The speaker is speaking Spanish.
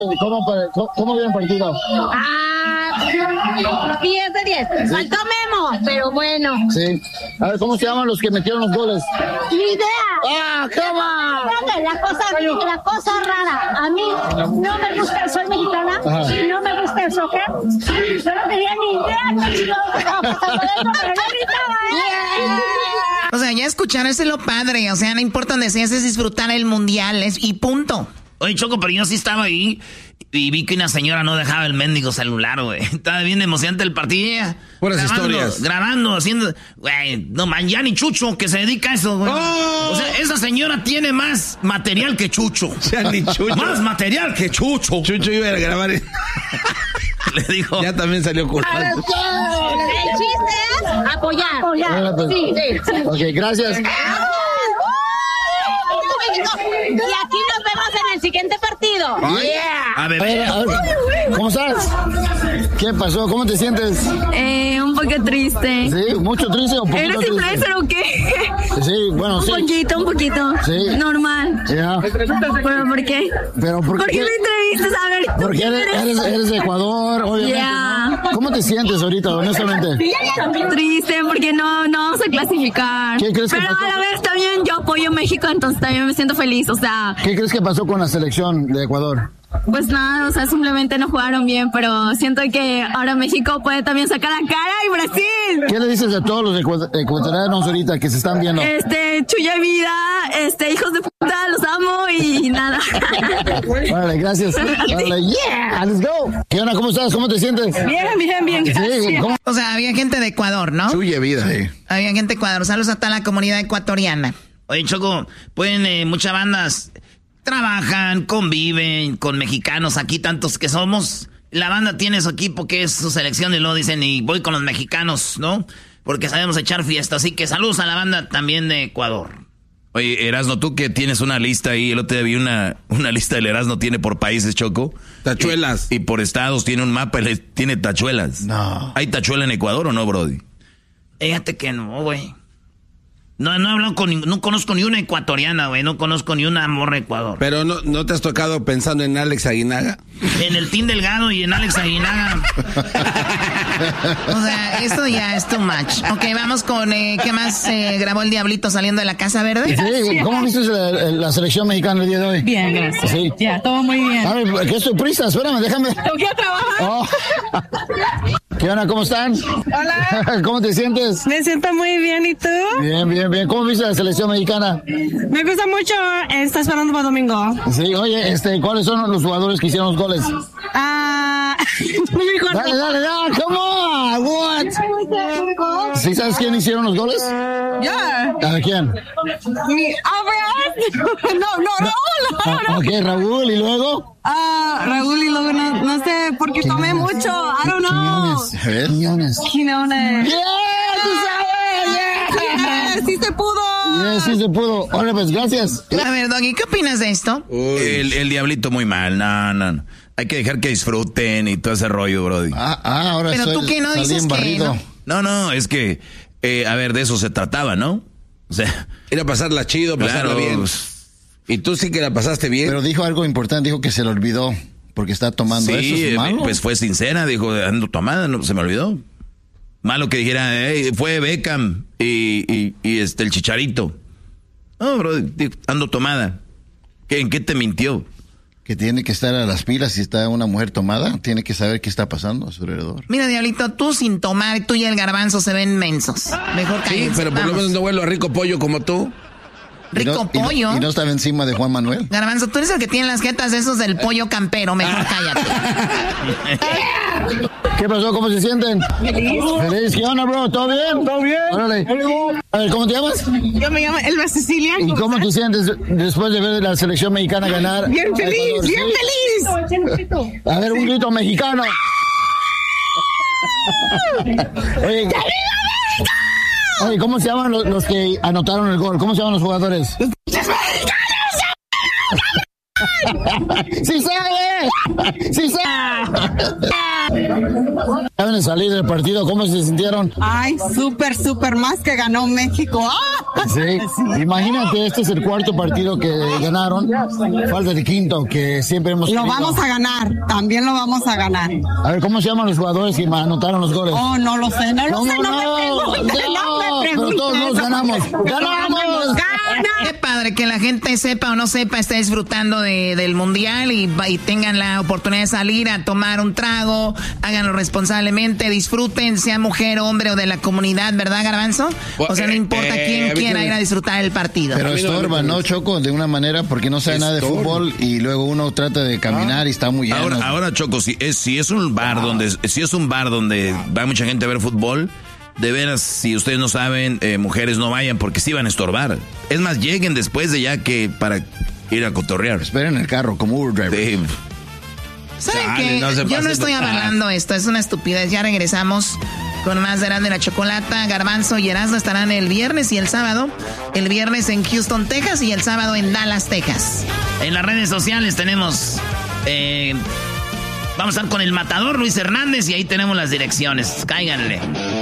¿Cómo vio el partido? 10 de 10. ¿Sí? Faltó Memo, pero bueno. Sí. A ver, ¿cómo se llaman los que metieron los goles? Ni idea. ¿Cómo? La cosa rara. A mí no me gusta, soy mexicana. Ajá. No me gusta el soccer. Yo no tenía ni idea. O sea, ya escuchar eso es lo padre. O sea, no importa donde seas, es disfrutar el mundial y punto. Oye, Choco, pero yo sí estaba ahí y vi que una señora no dejaba el mendigo celular, güey. Estaba bien emocionante el partido. Buenas historias. Grabando, haciendo... Güey, no man, ya ni Chucho, que se dedica a eso, güey. ¡Oh! O sea, esa señora tiene más material que Chucho. Ya ni Chucho. Más material que Chucho. Chucho iba a grabar. Le dijo... Ya también salió culpable. El chiste es apoyar. Pues, Sí. Ok, gracias. Y aquí nos vemos en el siguiente partido. A A ver, ver, ¿cómo estás? ¿Qué pasó? ¿Cómo te sientes? Un poco triste. ¿Sí? ¿Mucho triste o poquito ¿Eres triste? influencer o qué? Sí, bueno, sí. Un poquito. Sí. Normal. Ya. ¿Pero por qué? Pero ¿por ¿Por qué qué? me entrevistas? A ver. Porque eres de Ecuador, obviamente. Yeah. ¿No? ¿Cómo te sientes ahorita, honestamente? Triste porque no vamos a clasificar. ¿Qué crees que Pero pasó? a la vez también yo apoyo México, entonces también me siento feliz. O sea, ¿Qué crees que pasó con la selección de Ecuador? pues nada, o sea, simplemente no jugaron bien, pero siento que ahora México puede también sacar la cara y Brasil. ¿Qué le dices a todos los ecuatorianos ahorita que se están viendo? Chuya vida, hijos de puta, los amo y nada. Vale, gracias. Vale, yeah, let's go. ¿Qué onda? ¿Cómo estás? ¿Cómo te sientes? Bien, gracias. Sí, ¿cómo? O sea, había gente de Ecuador, ¿no? Suya vida, Había gente de Ecuador. Saludos a toda la comunidad ecuatoriana. Oye, Choco, pueden muchas bandas trabajan, conviven con mexicanos, aquí tantos que somos. La banda tiene su equipo que es su selección y luego dicen, y voy con los mexicanos, ¿no? Porque sabemos echar fiesta. Así que saludos a la banda también de Ecuador. Oye, Erasno, tú que tienes una lista ahí, el otro día vi una lista del Erasno, tiene por países, Choco. Tachuelas. Y por estados, tiene un mapa, tiene tachuelas. No. ¿Hay tachuela en Ecuador o no, Brody? Fíjate que no, güey. No he hablado no conozco ni una ecuatoriana, güey. No conozco ni una morra de Ecuador. Pero no te has tocado pensando en Alex Aguinaga. En el Team Delgado y en Alex Aguinaga. O sea, esto ya es too much. Ok, vamos con, ¿qué más grabó el Diablito saliendo de la Casa Verde? Sí, ¿cómo viste la selección mexicana el día de hoy? Bien, gracias. Sí. Ya, todo muy bien. A ver, qué sorpresa, espérame, déjame. Tengo que ir a trabajar. Oh. ¿Qué onda? ¿Cómo están? Hola. ¿Cómo te sientes? Me siento muy bien, ¿y tú? Bien. ¿Cómo viste la selección mexicana? Me gusta mucho, está esperando para domingo. Sí, oye, ¿cuáles son los jugadores que hicieron los goles? No me acuerdo. Dale, come on, what? ¿Sí sabes quién hicieron los goles? Ya. ¿A quién? Raúl. Ok, Raúl, ¿y luego? Raúl, y luego no sé, porque tomé mucho. I don't know. Quiñones. Quiñones. ¡Yeah! ¡Tú sabes! ¡Yeah! Sí se pudo. Sí se pudo. Ahora pues, gracias. A ver, Doggy, ¿qué opinas de esto? El Diablito muy mal, no. Hay que dejar que disfruten y todo ese rollo, Brody. Ahora Pero tú que no dices que no. No, es que, a ver, de eso se trataba, ¿no? O sea, Ir a pasarla chido, pasarla claro, bien. Y tú sí que la pasaste bien. Pero dijo algo importante, dijo que se le olvidó porque está tomando. sí, ¿Eso es malo? pues fue sincera, dijo, ando tomada, no, se me olvidó. Malo que dijera, fue Beckham y el Chicharito. No, bro, ando tomada. ¿En qué te mintió? Que tiene que estar a las pilas. Si está una mujer tomada, tiene que saber qué está pasando a su alrededor. Mira, Diablito, tú sin tomar, tú y el Garbanzo se ven mensos. Mejor Sí, cállense. pero por lo menos no huelo a rico pollo como tú. Rico pollo. Y no estaba encima de Juan Manuel. Garbanzo, tú eres el que tiene las jetas esos del pollo campero. Mejor cállate. ¿Qué pasó? ¿Cómo se sienten? Feliz. ¿Qué onda, bro? ¿Todo bien? Todo bien. Órale. A ver, ¿cómo te llamas? Yo me llamo Elba Cecilia. ¿Y cómo te sientes después de ver la selección mexicana ganar? Bien feliz, Ecuador? bien feliz. A ver, un grito mexicano. Oye, ¿cómo se llaman los que anotaron el gol? ¿Cómo se llaman los jugadores? ¡Sí sabe! ¡Sí sabe! Acaban de salir del partido, ¿cómo se sintieron? Ay, súper más que ganó México. ¡Ah! Sí, imagínate, este es el cuarto partido que ganaron, falta el quinto que siempre hemos tenido. Lo vamos a ganar, también lo vamos a ganar. A ver, ¿cómo se llaman los jugadores que anotaron los goles? Oh, no lo sé, no me preguntes. Pero todos nos ganamos. ¡Ganamos! Qué padre que la gente sepa o no sepa, esté disfrutando del mundial y tengan la oportunidad de salir a tomar un trago, háganlo responsablemente, disfruten, sea mujer, hombre o de la comunidad, ¿verdad, Garbanzo? O sea, no importa quién quiera ir a disfrutar el partido. Pero estorba, ¿no, Choco? De una manera, porque no sabe nada de fútbol y luego uno trata de caminar y está muy lleno. Ahora, Choco, si es un bar donde va mucha gente a ver fútbol, de veras, si ustedes no saben, mujeres no vayan porque sí van a estorbar. Es más, lleguen después de ya que para ir a cotorrear. Esperen el carro como Uber driver. ¿Saben qué? Yo no estoy avalando esto, es una estupidez. Ya regresamos con más de Erasmo y la Chocolata. Garbanzo y Erasmo estarán el viernes y el sábado. El viernes en Houston, Texas y el sábado en Dallas, Texas. En las redes sociales tenemos... vamos a estar con el matador Luis Hernández y ahí tenemos las direcciones. Cáiganle.